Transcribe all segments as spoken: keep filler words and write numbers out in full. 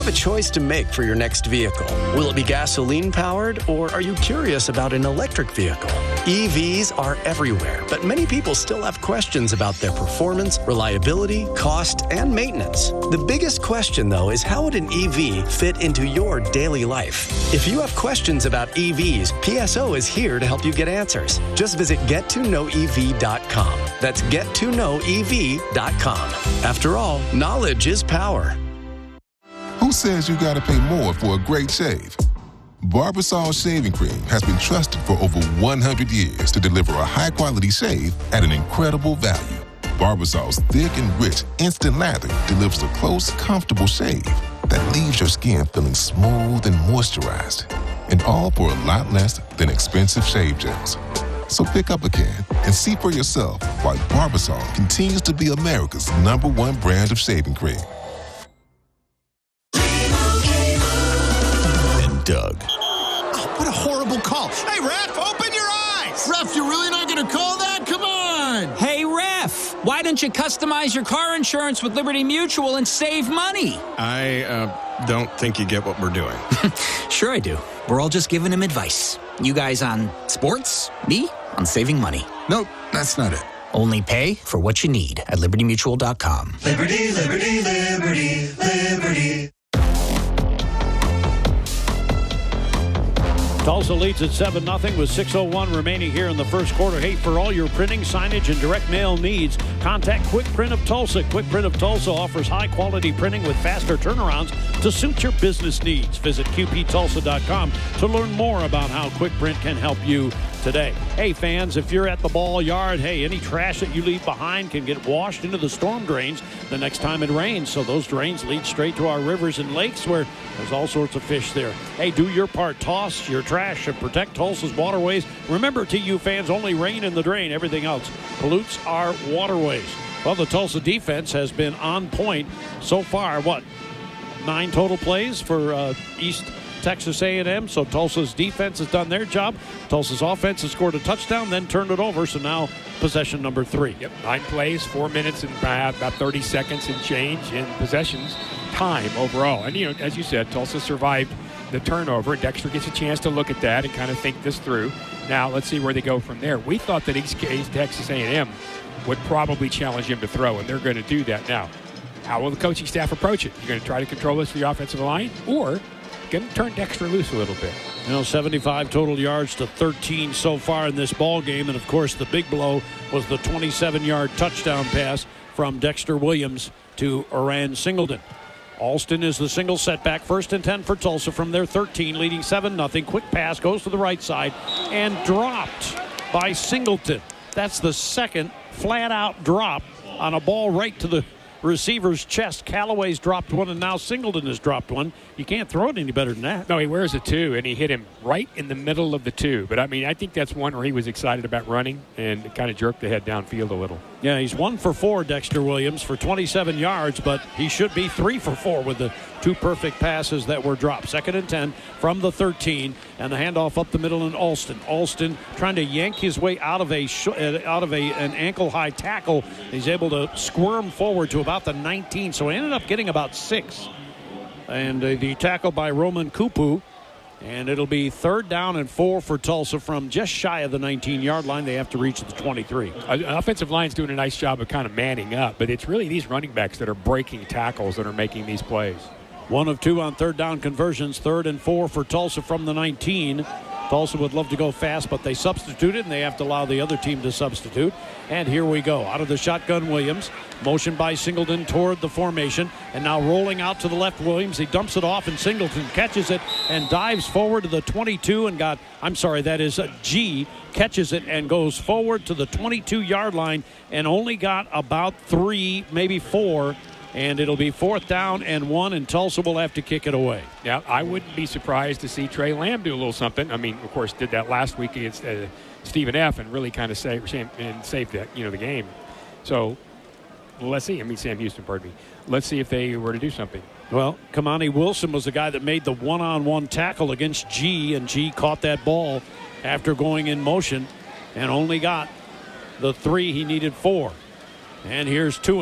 You have a choice to make for your next vehicle. Will it be gasoline powered, or are you curious about an electric vehicle? E Vs are everywhere, but many people still have questions about their performance, reliability, cost, and maintenance. The biggest question, though, is how would an E V fit into your daily life? If you have questions about E Vs, P S O is here to help you get answers. Just visit get to know E V dot com. That's get to know E V dot com. After all, knowledge is power. Who says you gotta pay more for a great shave? Barbasol Shaving Cream has been trusted for over one hundred years to deliver a high-quality shave at an incredible value. Barbasol's thick and rich instant lather delivers a close, comfortable shave that leaves your skin feeling smooth and moisturized. And all for a lot less than expensive shave gels. So pick up a can and see for yourself why Barbasol continues to be America's number one brand of shaving cream. Doug. Oh, what a horrible call. Hey, ref, open your eyes. Ref, you're really not going to call that? Come on. Hey, ref, why don't you customize your car insurance with Liberty Mutual and save money? I uh, don't think you get what we're doing. Sure I do. We're all just giving him advice. You guys on sports, me on saving money. Nope, that's not it. Only pay for what you need at liberty mutual dot com. Liberty, liberty, liberty, liberty. Tulsa leads at seven nothing with six oh one remaining here in the first quarter. Hey, for all your printing, signage, and direct mail needs, contact Quick Print of Tulsa. Quick Print of Tulsa offers high-quality printing with faster turnarounds to suit your business needs. Visit Q P Tulsa dot com to learn more about how Quick Print can help you today. Hey, fans, if you're at the ball yard, hey, any trash that you leave behind can get washed into the storm drains the next time it rains. So those drains lead straight to our rivers and lakes where there's all sorts of fish there. Hey, do your part. Toss your trash and protect Tulsa's waterways. Remember, T U fans, only rain in the drain. Everything else pollutes our waterways. Well, the Tulsa defense has been on point so far. What, nine total plays for uh, East Texas A and M. So Tulsa's defense has done their job. Tulsa's offense has scored a touchdown, then turned it over. So now possession number three. Yep, nine plays, four minutes and about thirty seconds and change in possessions time overall. And, you know, as you said, Tulsa survived the turnover. Dexter gets a chance to look at that and kind of think this through. Now let's see where they go from there. We thought that East, East Texas A and M would probably challenge him to throw, and they're going to do that now. How will the coaching staff approach it? You're going to try to control this for the offensive line, or going to turn Dexter loose a little bit? You know, seventy-five total yards to thirteen so far in this ball game, and of course the big blow was the twenty-seven yard touchdown pass from Dexter Williams to Oran Singleton. Alston is the single setback. First and ten for Tulsa from their thirteen, leading seven nothing. Quick pass goes to the right side and dropped by Singleton. That's the second flat-out drop on a ball right to the receiver's chest. Callaway's dropped one, and now Singleton has dropped one. You can't throw it any better than that. No, he wears a two, and he hit him right in the middle of the two. But, I mean, I think that's one where he was excited about running and kind of jerked the head downfield a little. Yeah, he's one for four, Dexter Williams, for twenty-seven yards, but he should be three for four with the two perfect passes that were dropped. Second and ten from the thirteen, and the handoff up the middle in Alston. Alston trying to yank his way out of a sh- out of a an ankle-high tackle. He's able to squirm forward to about the nineteen, so he ended up getting about six. And uh, the tackle by Roman Kupu. And it'll be third down and four for Tulsa from just shy of the nineteen yard line. They have to reach the twenty-three. An offensive line's doing a nice job of kind of manning up, but it's really these running backs that are breaking tackles that are making these plays. One of two on third down conversions. Third and four for Tulsa from the nineteen. Tulsa would love to go fast, but they substituted, and they have to allow the other team to substitute. And here we go. Out of the shotgun, Williams. Motion by Singleton toward the formation. And now rolling out to the left, Williams. He dumps it off, and Singleton catches it and dives forward to the twenty-two and got, I'm sorry, that is a G, catches it and goes forward to the twenty-two yard line and only got about three, maybe four. And it'll be fourth down and one, and Tulsa will have to kick it away. Yeah, I wouldn't be surprised to see Trey Lamb do a little something. I mean, of course, did that last week against uh, Stephen F. and really kind of saved and saved that, you know, the game. So let's see. I mean, Sam Houston, pardon me. Let's see if they were to do something. Well, Kamani Wilson was the guy that made the one-on-one tackle against G, and G caught that ball after going in motion and only got the three. He needed four. And here's Tuin.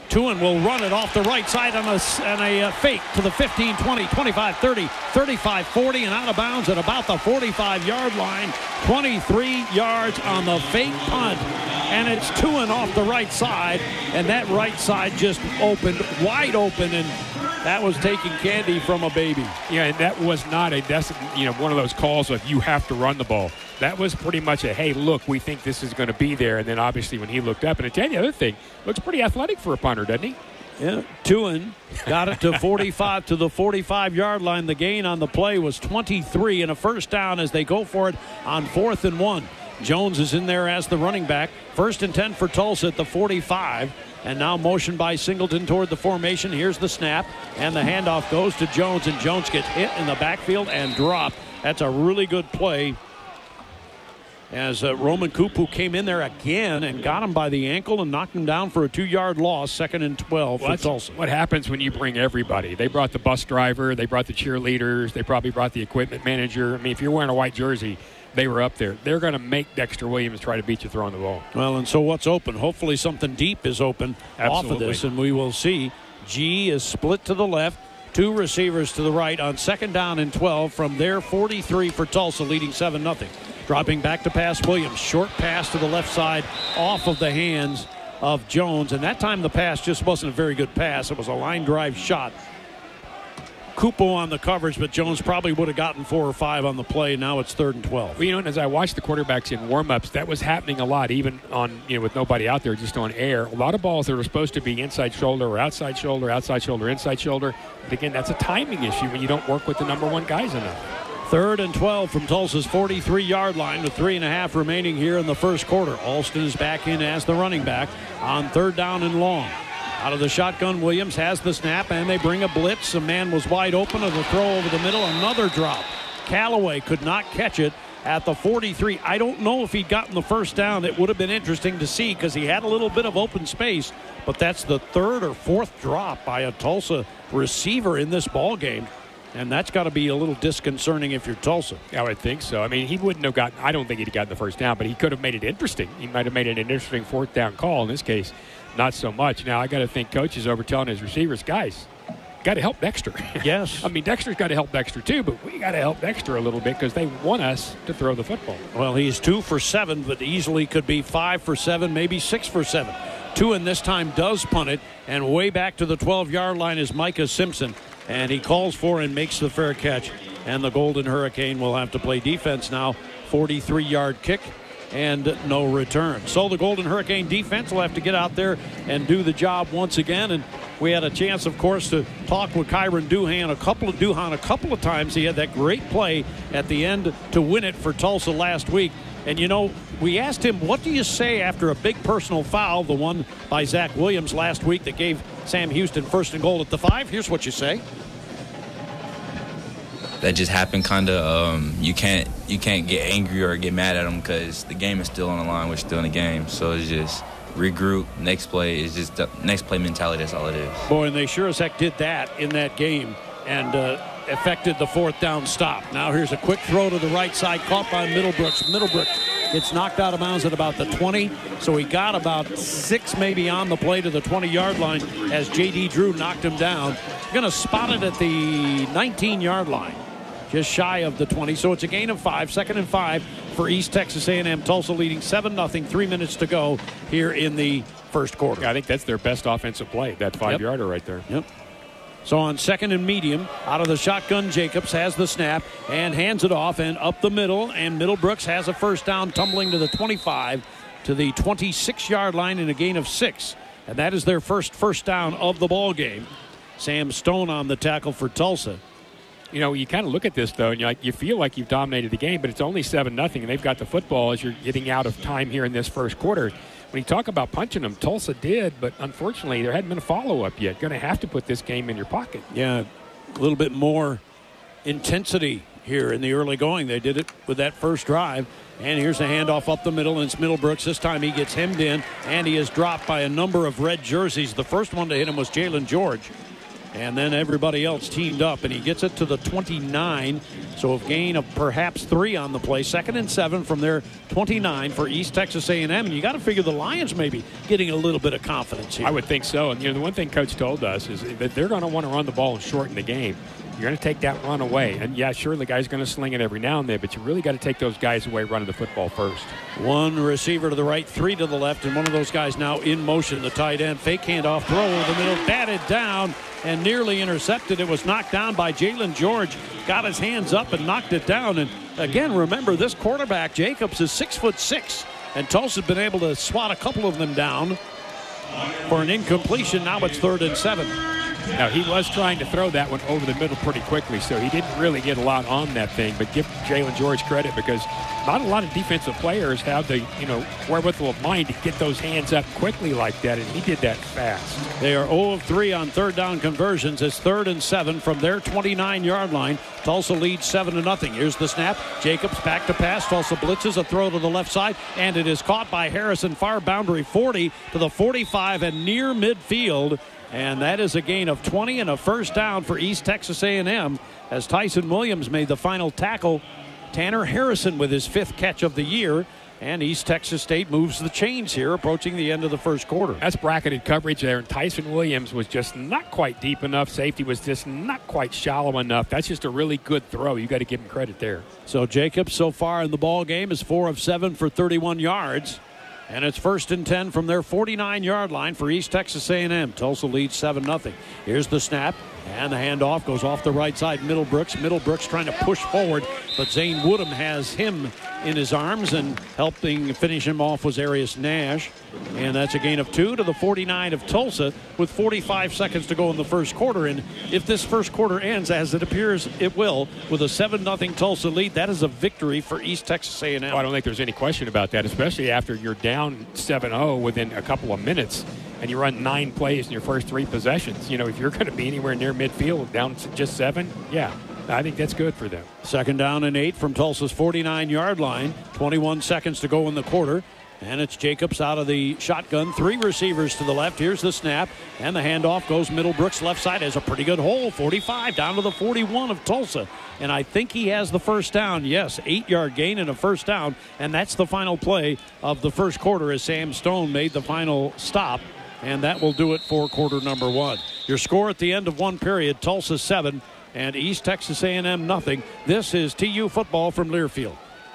Tuen will run it off the right side on a, on a uh, fake to the fifteen, twenty, twenty-five, thirty, thirty-five, forty, and out of bounds at about the forty-five-yard line. twenty-three yards on the fake punt. And it's Tuen off the right side, and that right side just opened, wide open, and that was taking candy from a baby. Yeah, and that was not a, that's, you know, one of those calls of you have to run the ball. That was pretty much a, hey, look, we think this is going to be there. And then obviously when he looked up, and I tell you the other thing, looks pretty athletic for a punter, doesn't he? Yeah, Tuen got it to forty-five to the forty-five-yard line. The gain on the play was twenty-three and a first down as they go for it on fourth and one. Jones is in there as the running back. First and ten for Tulsa at the forty-five. And now motion by Singleton toward the formation. Here's the snap. And the handoff goes to Jones. And Jones gets hit in the backfield and dropped. That's a really good play. As uh, Roman Kupu came in there again and got him by the ankle and knocked him down for a two-yard loss. Second and twelve well, for Tulsa. What happens when you bring everybody? They brought the bus driver. They brought the cheerleaders. They probably brought the equipment manager. I mean, if you're wearing a white jersey, they were up there. They're going to make Dexter Williams try to beat you throwing the ball. Well, and so what's open? Hopefully something deep is open Absolutely. off of this, and we will see. G is split to the left, two receivers to the right on second down and twelve from their forty-three for Tulsa, leading seven nothing. Dropping back to pass Williams. Short pass to the left side off of the hands of Jones, and that time the pass just wasn't a very good pass. It was a line drive shot. Kupo on the coverage, but Jones probably would have gotten four or five on the play. Now it's third and twelve. Well, you know, and as I watched the quarterbacks in warm-ups, that was happening a lot, even on, you know, with nobody out there, just on air. A lot of balls that were supposed to be inside shoulder or outside shoulder, outside shoulder, inside shoulder. But again, that's a timing issue when you don't work with the number one guys enough. Third and twelve from Tulsa's forty-three-yard line with three and a half remaining here in the first quarter. Alston is back in as the running back on third down and long. Out of the shotgun, Williams has the snap, and they bring a blitz. A man was wide open of the throw over the middle. Another drop. Callaway could not catch it at the forty-three. I don't know if he'd gotten the first down. It would have been interesting to see because he had a little bit of open space, but that's the third or fourth drop by a Tulsa receiver in this ball game. And that's got to be a little disconcerting if you're Tulsa. I would think so. I mean, he wouldn't have gotten, I don't think he'd have gotten the first down, but he could have made it interesting. He might have made it an interesting fourth down call. In this case, not so much. Now, I got to think coach is over telling his receivers, guys, got to help Dexter. Yes. I mean, Dexter's got to help Dexter too, but we got to help Dexter a little bit because they want us to throw the football. Well, he's two for seven, but easily could be five for seven, maybe six for seven. Tuen this time does punt it, and way back to the twelve-yard line is Micah Simpson. And he calls for and makes the fair catch. And the Golden Hurricane will have to play defense now. forty-three-yard kick and no return. So the Golden Hurricane defense will have to get out there and do the job once again. And we had a chance, of course, to talk with Kyron Duhan a couple of Duhan a couple of times. He had that great play at the end to win it for Tulsa last week. And, you know, we asked him, what do you say after a big personal foul, the one by Zach Williams last week that gave Sam Houston first and goal at the five? Here's what you say. That just happened, kind of. Um, you can't you can't get angry or get mad at them because the game is still on the line. We're still in the game. So it's just regroup. Next play is just the next play mentality. That's all it is. Boy, and they sure as heck did that in that game and uh, affected the fourth down stop. Now here's a quick throw to the right side, caught by Middlebrooks. Middlebrooks gets knocked out of bounds at about the twenty. So he got about six maybe on the play to the twenty-yard line as J D. Drew knocked him down. Going to spot it at the nineteen-yard line, just shy of the twenty. So it's a gain of five, second and five for East Texas A and M. Tulsa leading seven nothing, three minutes to go here in the first quarter. Yeah, I think that's their best offensive play, that five-yarder yep. right there. Yep. So on second and medium, out of the shotgun, Jacobs has the snap and hands it off and up the middle. And Middlebrooks has a first down, tumbling to the twenty-five to the twenty-six-yard line in a gain of six. And that is their first first down of the ball game. Sam Stone on the tackle for Tulsa. You know, you kind of look at this, though, and you're like, you feel like you've dominated the game, but it's only seven nothing, and they've got the football as you're getting out of time here in this first quarter. When you talk about punching them, Tulsa did, but unfortunately there hadn't been a follow-up yet. Going to have to put this game in your pocket. Yeah, a little bit more intensity here in the early going. They did it with that first drive. And here's a handoff up the middle, and it's Middlebrooks. This time he gets hemmed in, and he is dropped by a number of red jerseys. The first one to hit him was Jalen George. and then everybody else teamed up, and he gets it to the twenty-nine. So a gain of perhaps three on the play. Second and seven from their twenty-nine for East Texas A and M. And you got to figure the Lions maybe getting a little bit of confidence here. I would think so. And, you know, the one thing Coach told us is that they're going to want to run the ball and shorten the game. You're going to take that run away. And, yeah, sure, the guy's going to sling it every now and then, but you really got to take those guys away running the football first. One receiver to the right, three to the left, and one of those guys now in motion, the tight end. Fake handoff, throw over the middle, batted down, and nearly intercepted. It was knocked down by Jalen George. Got his hands up and knocked it down. And, again, remember, this quarterback, Jacobs, is six foot six, and Tulsa's been able to swat a couple of them down for an incompletion. Now it's third and seven. Now, he was trying to throw that one over the middle pretty quickly, so he didn't really get a lot on that thing. But give Jalen George credit, because not a lot of defensive players have the, you know, wherewithal of mind to get those hands up quickly like that, and he did that fast. They are zero of three on third down conversions. It's third and seven from their twenty-nine-yard line. Tulsa leads seven to nothing. Here's the snap. Jacobs back to pass. Tulsa blitzes a throw to the left side, and it is caught by Harrison. Far boundary forty to the forty-five and near midfield. And that is a gain of twenty and a first down for East Texas A and M as Tyson Williams made the final tackle. Tanner Harrison with his fifth catch of the year. And East Texas State moves the chains here, approaching the end of the first quarter. That's bracketed coverage there, and Tyson Williams was just not quite deep enough. Safety was just not quite shallow enough. That's just a really good throw. You got to give him credit there. So Jacobs so far in the ball game is four of seven for thirty-one yards. And it's first and ten from their forty-nine-yard line for East Texas A and M. Tulsa leads seven nothing. Here's the snap, and the handoff goes off the right side. Middlebrooks. Middlebrooks trying to push forward, but Zane Woodham has him in his arms, and helping finish him off was Arius Nash. And that's a gain of two to the forty-nine of Tulsa with forty-five seconds to go in the first quarter. And if this first quarter ends, as it appears it will, with a seven nothing Tulsa lead, that is a victory for East Texas A and M. Oh, I don't think there's any question about that, especially after you're down seven oh within a couple of minutes and you run nine plays in your first three possessions. You know, if you're going to be anywhere near midfield down to just seven, yeah, I think that's good for them. Second down and eight from Tulsa's forty-nine-yard line. twenty-one seconds to go in the quarter. And it's Jacobs out of the shotgun. Three receivers to the left. Here's the snap. And the handoff goes Middlebrooks left side. Has a pretty good hole. forty-five down to the forty-one of Tulsa. And I think he has the first down. Yes, eight-yard gain and a first down. And that's the final play of the first quarter as Sam Stone made the final stop. And that will do it for quarter number one. Your score at the end of one period, Tulsa seven and East Texas A and M nothing. This is T U football from Learfield.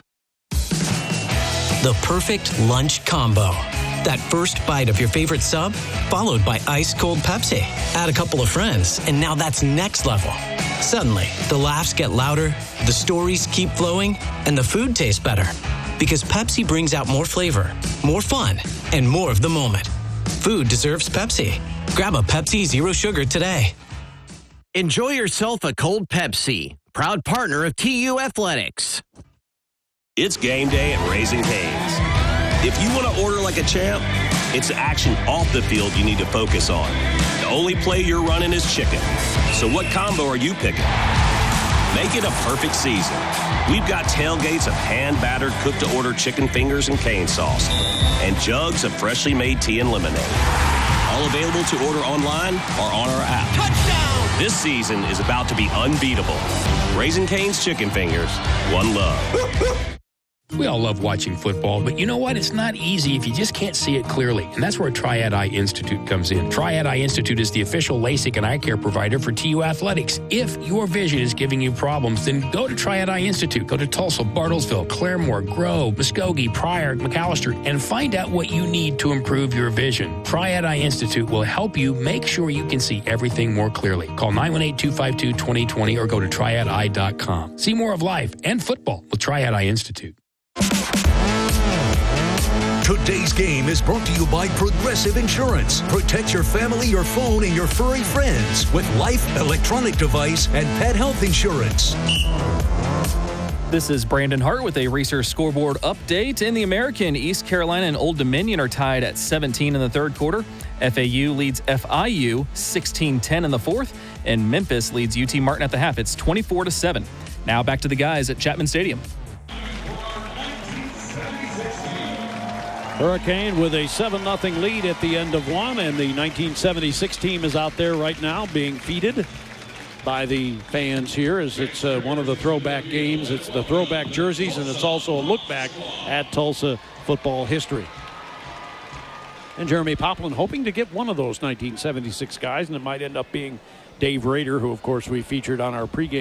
The perfect lunch combo. That first bite of your favorite sub, followed by ice-cold Pepsi. Add a couple of friends, and now that's next level. Suddenly, the laughs get louder, the stories keep flowing, and the food tastes better. Because Pepsi brings out more flavor, more fun, and more of the moment. Food deserves Pepsi. Grab a Pepsi Zero Sugar today. Enjoy yourself a cold Pepsi, proud partner of T U Athletics. It's game day at Raising Cane's. If you want to order like a champ, it's action off the field you need to focus on. The only play you're running is chicken. So what combo are you picking? Make it a perfect season. We've got tailgates of hand-battered, cooked-to-order chicken fingers and cane sauce, and jugs of freshly made tea and lemonade. All available to order online or on our app. Touchdown! This season is about to be unbeatable. Raising Cane's Chicken Fingers, one love. We all love watching football, but you know what? It's not easy if you just can't see it clearly. And that's where Triad Eye Institute comes in. Triad Eye Institute is the official LASIK and eye care provider for T U Athletics. If your vision is giving you problems, then go to Triad Eye Institute. Go to Tulsa, Bartlesville, Claremore, Grove, Muskogee, Pryor, McAllister, and find out what you need to improve your vision. Triad Eye Institute will help you make sure you can see everything more clearly. Call nine one eight, two five two, two zero two zero or go to triad eye dot com. See more of life and football with Triad Eye Institute. Today's game is brought to you by Progressive Insurance. Protect your family, your phone, and your furry friends with life, electronic device, and pet health insurance. This is Brandon Hart with a Racer scoreboard update. In the American, East Carolina and Old Dominion are tied at seventeen in the third quarter. F A U leads F I U sixteen ten in the fourth, and Memphis leads U T Martin at the half. It's twenty-four to seven. Now back to the guys at Chapman Stadium. Hurricane with a seven nothing lead at the end of one, and the nineteen seventy-six team is out there right now being feted by the fans here as it's uh, one of the throwback games. It's the throwback jerseys, and it's also a look back at Tulsa football history. And Jeremy Poplin hoping to get one of those nineteen seventy-six guys, and it might end up being Dave Rader, who, of course, we featured on our pregame